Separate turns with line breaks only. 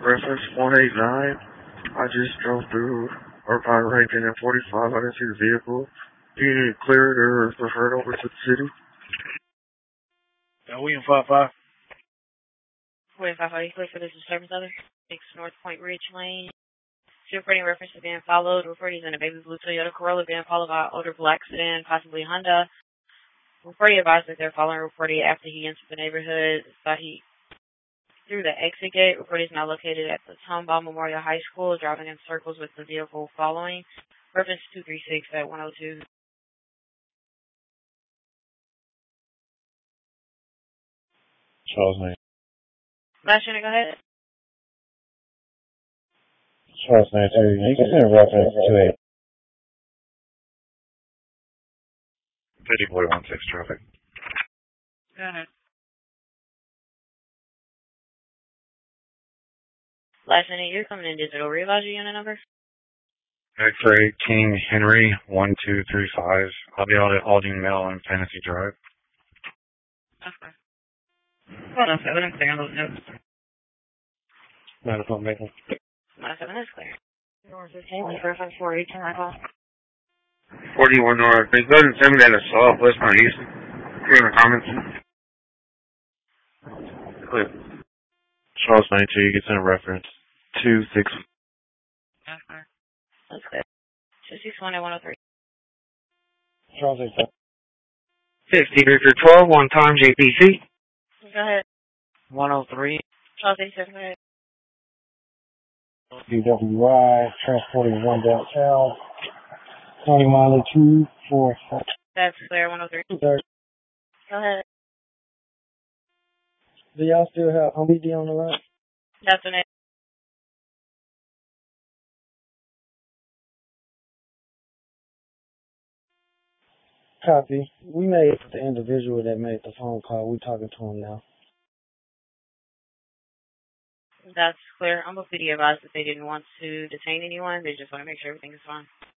Reference 189. I just drove through Irvine Rankin at 45. I didn't see the vehicle. Do you need it cleared or referred over to the city?
William 55.
William 55, you clear for this disturbance other? 6 North Point Ridge Lane. Still reporting reference to being followed. Reporting in a baby blue Toyota Corolla being followed by an older black sedan, possibly Honda. Reporting advised that they're following reporting after he entered the neighborhood. Thought he through the exit gate. Reporting is now located at the Tomball Memorial High School, driving in circles with the vehicle following. Reference 236 at 102.
Charles 9.
Last unit, go ahead.
Charles 9, you can send a reference to a
50.16 traffic.
Go ahead. Last unit, you're coming in digital. Revise your unit number.
X-ray King Henry 1235. I'll be out at Aldine Mill and Fantasy Drive.
Okay. Hold on, 7. I'm clearing those notes.
medical maintenance.
7 is clear. North 15, reference 418, I call.
41 North. They go and send me that assault, West Mount Houston. Clear the comments. Clear.
Charles 92, you can send a reference. 26.
Okay. That's good. 261 at 103.
Charles 87.
50 Victor 12, 1 time JPC.
Go ahead.
103.
Charles 87, go ahead.
DWI, transporting one downtown. County mileage 244.
That's clear, 103.
Sir,
Go ahead.
do y'all still have OBD on the line?
That's the name.
Copy. We made the individual that made the phone call. We talking to him now.
That's clear. I'm going to advise that they didn't want to detain anyone. They just want to make sure everything is fine.